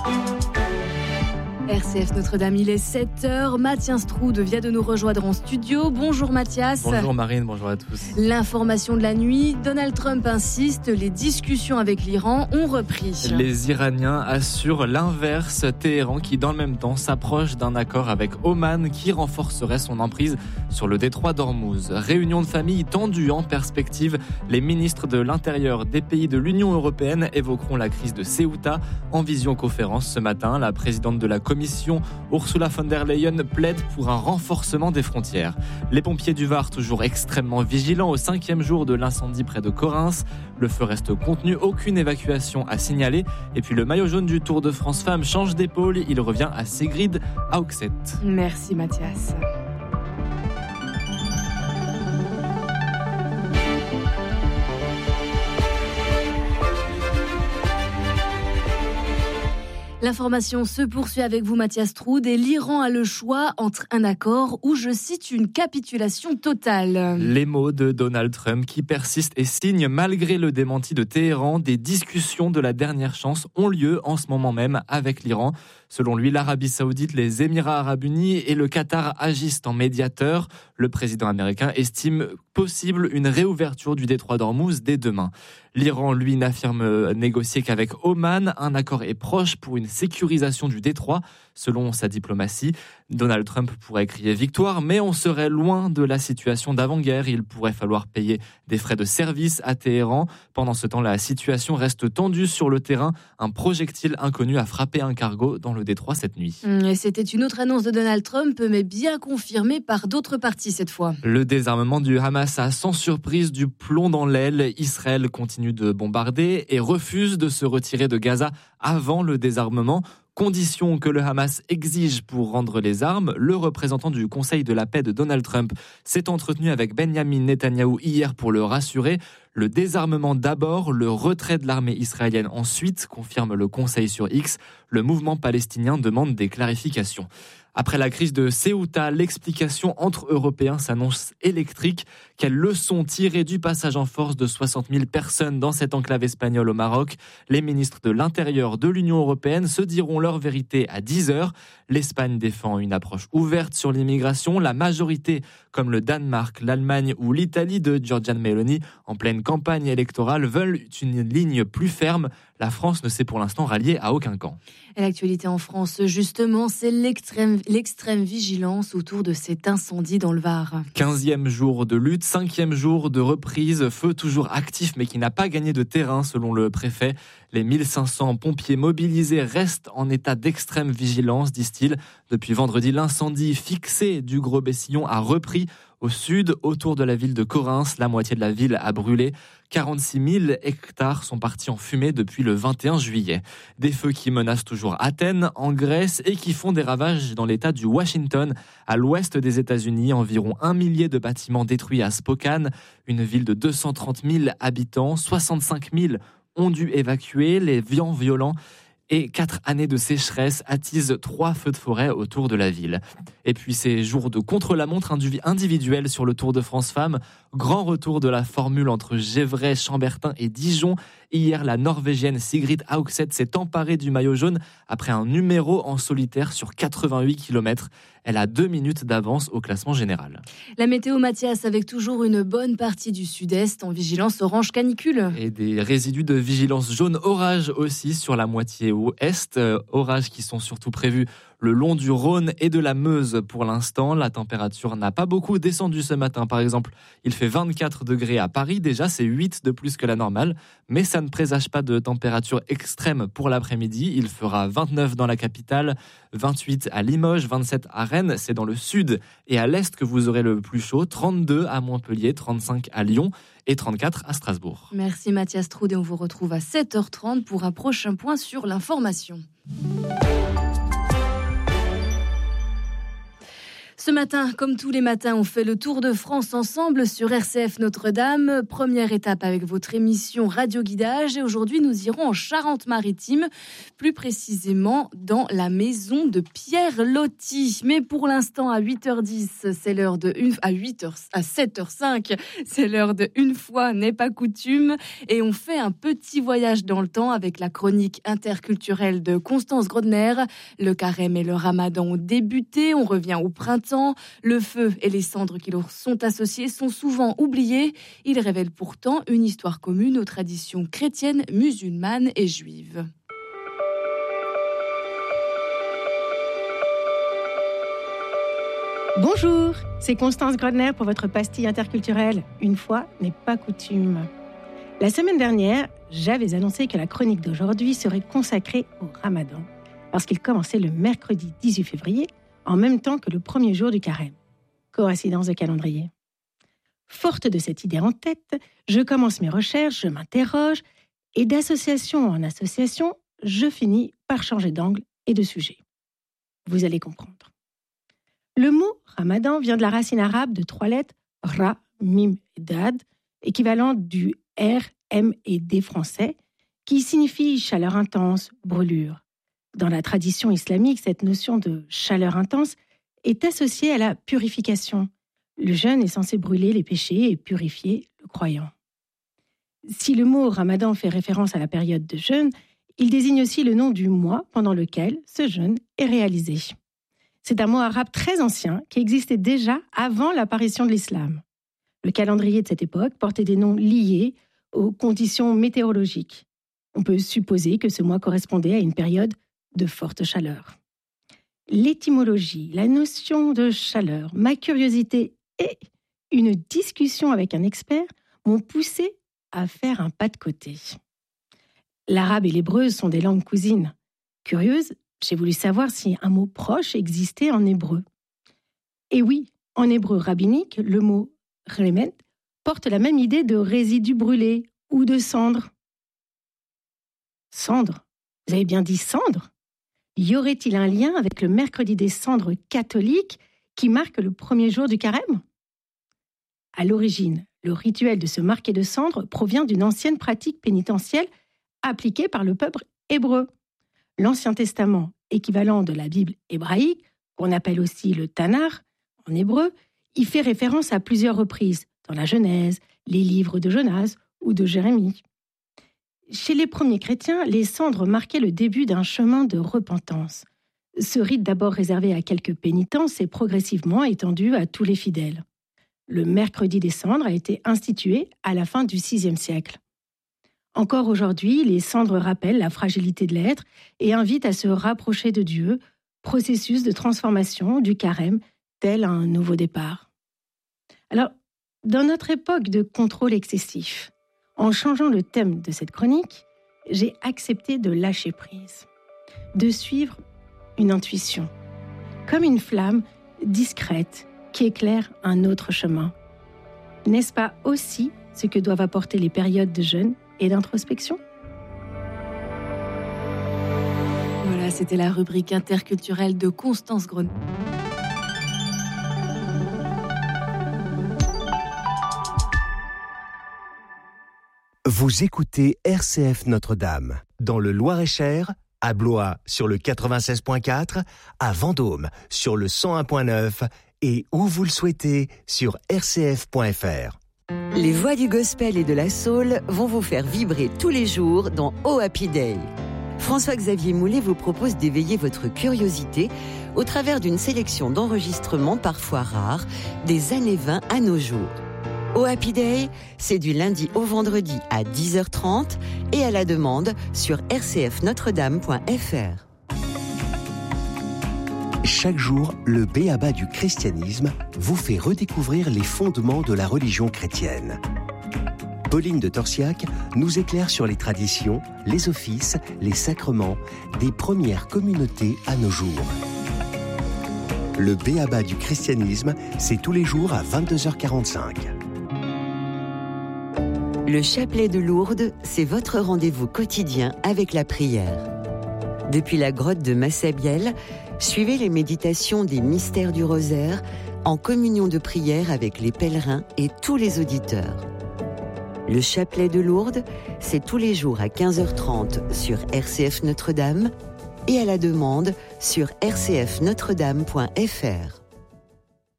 RCF Notre-Dame, il est 7h. Mathias Strud vient de nous rejoindre en studio. Bonjour Mathias. Bonjour Marine, bonjour à tous. L'information de la nuit, Donald Trump insiste, les discussions avec l'Iran ont repris. Les Iraniens assurent l'inverse. Téhéran qui dans le même temps s'approche d'un accord avec Oman qui renforcerait son emprise sur le détroit d'Ormuz. Réunion de famille tendue en perspective. Les ministres de l'Intérieur des pays de l'Union européenne évoqueront la crise de Ceuta en visioconférence ce matin. La présidente de la Commission, Ursula von der Leyen, plaide pour un renforcement des frontières. Les pompiers du Var toujours extrêmement vigilants au 5e jour de l'incendie près de Correns. Le feu reste contenu, aucune évacuation à signaler. Et puis le maillot jaune du Tour de France Femmes change d'épaule, il revient à Sigrid Haugset. Merci Mathias. L'information se poursuit avec vous, Mathias Strud, et l'Iran a le choix entre un accord ou, je cite, une capitulation totale. Les mots de Donald Trump qui persistent et signent malgré le démenti de Téhéran. Des discussions de la dernière chance ont lieu en ce moment même avec l'Iran. Selon lui, l'Arabie Saoudite, les Émirats Arabes Unis et le Qatar agissent en médiateurs. Le président américain estime possible une réouverture du détroit d'Ormuz dès demain. L'Iran, lui, n'affirme négocier qu'avec Oman. Un accord est proche pour une sécurisation du détroit. Selon sa diplomatie, Donald Trump pourrait crier victoire, mais on serait loin de la situation d'avant-guerre. Il pourrait falloir payer des frais de service à Téhéran. Pendant ce temps, la situation reste tendue sur le terrain. Un projectile inconnu a frappé un cargo dans le détroit cette nuit. Et c'était une autre annonce de Donald Trump, mais bien confirmée par d'autres parties cette fois. Le désarmement du Hamas a sans surprise du plomb dans l'aile. Israël continue de bombarder et refuse de se retirer de Gaza avant le désarmement. Condition que le Hamas exige pour rendre les armes. Le représentant du Conseil de la paix de Donald Trump s'est entretenu avec Benjamin Netanyahou hier pour le rassurer. Le désarmement d'abord, le retrait de l'armée israélienne ensuite, confirme le Conseil sur X. Le mouvement palestinien demande des clarifications. Après la crise de Ceuta, l'explication entre Européens s'annonce électrique. Quelle leçon tirer du passage en force de 60 000 personnes dans cette enclave espagnole au Maroc? Les ministres de l'Intérieur de l'Union européenne se diront leur vérité à 10h. L'Espagne défend une approche ouverte sur l'immigration. La majorité, comme le Danemark, l'Allemagne ou l'Italie de Giorgia Meloni, en pleine campagne électorale, veulent une ligne plus ferme. La France ne s'est pour l'instant ralliée à aucun camp. Et l'actualité en France, justement, c'est l'extrême vigilance autour de cet incendie dans le Var. 15e jour de lutte, 5e jour de reprise, feu toujours actif mais qui n'a pas gagné de terrain selon le préfet. Les 1500 pompiers mobilisés restent en état d'extrême vigilance, disent-ils. Depuis vendredi, l'incendie fixé du Gros Bessillon a repris au sud, autour de la ville de Correns. La moitié de la ville a brûlé. 46 000 hectares sont partis en fumée depuis le 21 juillet. Des feux qui menacent toujours Athènes, en Grèce, et qui font des ravages dans l'état du Washington, à l'ouest des États-Unis. Environ 1 millier de bâtiments détruits à Spokane, une ville de 230 000 habitants. 65 000 ont dû évacuer. Les vents violents et 4 années de sécheresse attisent 3 feux de forêt autour de la ville. Et puis ces jours de contre-la-montre individuels sur le Tour de France Femmes. Grand retour de la formule entre Gévray, Chambertin et Dijon. Hier, la Norvégienne Sigrid Haugset s'est emparée du maillot jaune après un numéro en solitaire sur 88 km. Elle a 2 minutes d'avance au classement général. La météo, Mathias, avec toujours une bonne partie du sud-est en vigilance orange canicule. Et des résidus de vigilance jaune orage aussi sur la moitié ouest. Orages qui sont surtout prévus le long du Rhône et de la Meuse pour l'instant. La température n'a pas beaucoup descendu ce matin. Par exemple, il fait 24 degrés à Paris. Déjà, c'est 8 de plus que la normale. Mais ça ne présage pas de température extrême pour l'après-midi. Il fera 29 dans la capitale, 28 à Limoges, 27 à Rennes. C'est dans le sud et à l'est que vous aurez le plus chaud. 32 à Montpellier, 35 à Lyon et 34 à Strasbourg. Merci Mathias Strud et on vous retrouve à 7h30 pour un prochain point sur l'information. Ce matin, comme tous les matins, on fait le tour de France ensemble sur RCF Notre-Dame. Première étape avec votre émission Radio Guidage. Et aujourd'hui, nous irons en Charente-Maritime, plus précisément dans la maison de Pierre Loti. Mais pour l'instant, à 8h10, c'est l'heure de à 7h05, c'est l'heure de Une fois n'est pas coutume. Et on fait un petit voyage dans le temps avec la chronique interculturelle de Constance Grodner. Le carême et le ramadan ont débuté. On revient au printemps. Le feu et les cendres qui leur sont associées sont souvent oubliés. Ils révèlent pourtant une histoire commune aux traditions chrétiennes, musulmanes et juives. Bonjour, c'est Constance Grodner pour votre pastille interculturelle. Une fois n'est pas coutume. La semaine dernière, j'avais annoncé que la chronique d'aujourd'hui serait consacrée au Ramadan, parce qu'il commençait le mercredi 18 février, en même temps que le premier jour du carême. Coïncidence de calendrier. Forte de cette idée en tête, je commence mes recherches, je m'interroge, et d'association en association, je finis par changer d'angle et de sujet. Vous allez comprendre. Le mot Ramadan vient de la racine arabe de 3 lettres, Ra, Mim et Dad, équivalent du R, M et D français, qui signifie chaleur intense, brûlure. Dans la tradition islamique, cette notion de chaleur intense est associée à la purification. Le jeûne est censé brûler les péchés et purifier le croyant. Si le mot Ramadan fait référence à la période de jeûne, il désigne aussi le nom du mois pendant lequel ce jeûne est réalisé. C'est un mot arabe très ancien qui existait déjà avant l'apparition de l'islam. Le calendrier de cette époque portait des noms liés aux conditions météorologiques. On peut supposer que ce mois correspondait à une période de forte chaleur. L'étymologie, la notion de chaleur, ma curiosité et une discussion avec un expert m'ont poussé à faire un pas de côté. L'arabe et l'hébreu sont des langues cousines. Curieuse, j'ai voulu savoir si un mot proche existait en hébreu. Et oui, en hébreu rabbinique, le mot remet porte la même idée de résidu brûlé ou de cendre. Cendre? Vous avez bien dit cendre? Y aurait-il un lien avec le mercredi des cendres catholique qui marque le premier jour du carême? À l'origine, le rituel de se marquer de cendres provient d'une ancienne pratique pénitentielle appliquée par le peuple hébreu. L'Ancien Testament, équivalent de la Bible hébraïque, qu'on appelle aussi le Tanakh en hébreu, y fait référence à plusieurs reprises dans la Genèse, les livres de Jonas ou de Jérémie. Chez les premiers chrétiens, les cendres marquaient le début d'un chemin de repentance. Ce rite, d'abord réservé à quelques pénitents, s'est progressivement étendu à tous les fidèles. Le mercredi des cendres a été institué à la fin du VIe siècle. Encore aujourd'hui, les cendres rappellent la fragilité de l'être et invitent à se rapprocher de Dieu, processus de transformation du carême tel un nouveau départ. Alors, dans notre époque de contrôle excessif, en changeant le thème de cette chronique, j'ai accepté de lâcher prise, de suivre une intuition, comme une flamme discrète qui éclaire un autre chemin. N'est-ce pas aussi ce que doivent apporter les périodes de jeûne et d'introspection ? Voilà, c'était la rubrique interculturelle de Constance Grodner. Vous écoutez RCF Notre-Dame, dans le Loir-et-Cher, à Blois sur le 96.4, à Vendôme sur le 101.9 et où vous le souhaitez sur rcf.fr. Les voix du gospel et de la soul vont vous faire vibrer tous les jours dans Oh Happy Day. François-Xavier Moulet vous propose d'éveiller votre curiosité au travers d'une sélection d'enregistrements parfois rares des années 20 à nos jours. Oh Happy Day, c'est du lundi au vendredi à 10h30 et à la demande sur rcfnotredame.fr. Chaque jour, le b.a.-ba du christianisme vous fait redécouvrir les fondements de la religion chrétienne. Pauline de Torsiac nous éclaire sur les traditions, les offices, les sacrements des premières communautés à nos jours. Le b.a.-ba du christianisme, c'est tous les jours à 22h45. Le chapelet de Lourdes, c'est votre rendez-vous quotidien avec la prière. Depuis la grotte de Massabielle, Suivez les méditations des mystères du rosaire en communion de prière avec les pèlerins et tous les auditeurs. Le chapelet de Lourdes, c'est tous les jours à 15h30 sur RCF Notre-Dame et à la demande sur rcfnotredame.fr.